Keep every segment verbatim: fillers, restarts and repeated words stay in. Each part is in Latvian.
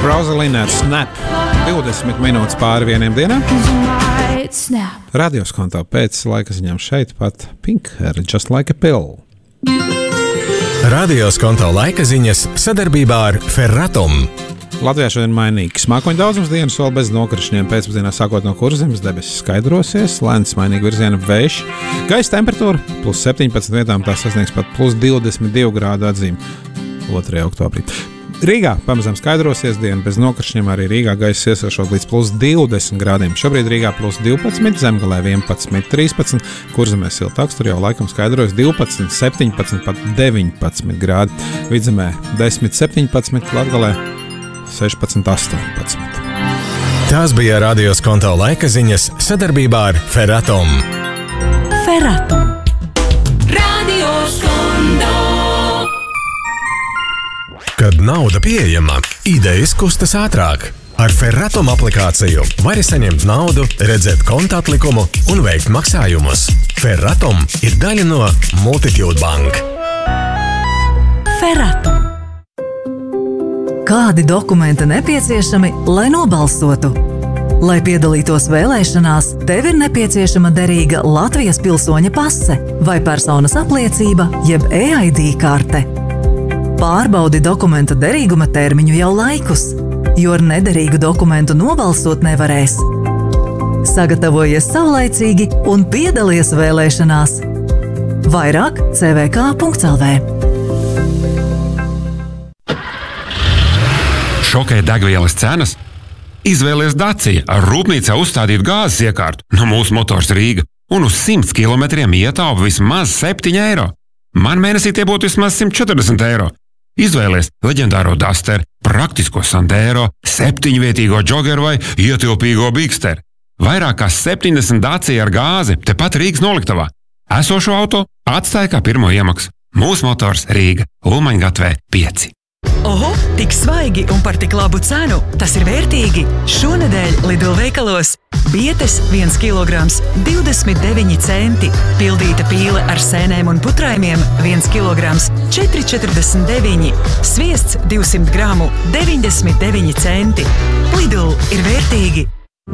Rosalina Snap. divdesmit minūtes pāri vieniem dienām. Radios kontā pēc laika ziņām šeit pat Pink ar Just Like a Pill. Radios konto laika ziņas sadarbībā ar Ferratum. Latvijā šodien mainīgs mākoņu daudzums dienas vēl bez nokrišņiem. Pēcpusdienā sākot no Kurzemes debesis skaidrosies, lēns mainīgi virziena vējš. Gaisa temperatūra plus septiņpadsmit vietām tā sasniegs pat plus divdesmit divu grādu atzīmi otrajā oktobrī. Rīgā pamazām skaidrosies diena bez nokrišņiem, arī Rīgā gaisa iesaušot līdz plus divdesmit grādiem. Šobrīd Rīgā plus divpadsmit, Zemgalē vienpadsmit, trīspadsmit, Kurzemē siltāks, tur jau laikam skaidrojas divpadsmit, septiņpadsmit, pat deviņpadsmit grādi. Vidzemē desmit, septiņpadsmit, Latgalē sešpadsmit, astoņpadsmit. Tās bija Radios konto laika ziņas sadarbībā ar Ferratum. Ferratum. Radios konto. Kad nauda pieejama, idejas kustas ātrāk. Ar Ferratum aplikāciju vari saņemt naudu, redzēt konta atlikumu un veikt maksājumus. Ferratum ir daļa no Multitude Bank. Ferratum. Kādi dokumenti nepieciešami, lai nobalsotu? Lai piedalītos vēlēšanās, tev ir nepieciešama derīga Latvijas pilsoņa pase vai personas apliecība jeb E I D karte. Pārbaudi dokumenta derīguma termiņu jau laikus, jo ar nederīgu dokumentu nobalsot nevarēs. Sagatavojies saulaicīgi un piedalies vēlēšanās. Vairāk c v k punkts l v. Šokē degvielas cenas? Izvēlies Dacia ar rūpnīcā uzstādītu gāzes iekārtu no mūsu Motors Rīga un uz simt kilometriem ietaupa vismaz septiņi eiro. Man mēnesī tie būtu vismaz simt četrdesmit eiro. Izvēlies leģendāro Duster, praktisko Sandero, septiņvietīgo Joggeru vai ietilpīgo Bigster. Vairāk kā septiņdesmit Dacia ar gāzi tepat Rīgas noliktavā. Esošo auto atstāja kā pirmo iemaksu. Mūsu Motors Rīga, Ulmaņgatvē pieci. Oho, tik svaigi un par tik labu cenu. Tas ir vērtīgi. Šonedēļ Lidl veikalos bietes viens kilograms divdesmit deviņi centi. Pildīta pīle ar sēnēm un putrājumiem viens kilograms četri četrdesmit deviņi. Sviests divsimt gramu deviņdesmit deviņi centi. Lidl ir vērtīgi.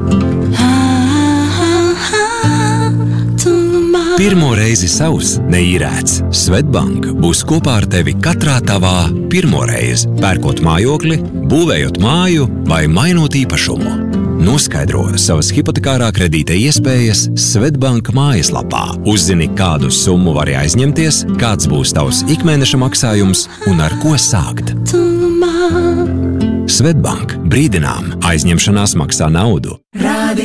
Pirmo reizi savs neīrēts. Svetbank būs kopā ar tevi katrā tavā pirmo reizi. Pērkot mājokli, būvējot māju vai mainot īpašumu. Noskaidro savas hipotekārā kredīta iespējas Svetbank mājaslapā. Uzzini, kādu summu vari aizņemties, kāds būs tavs ikmēneša maksājums un ar ko sākt. Svetbank brīdinām, aizņemšanās maksā naudu.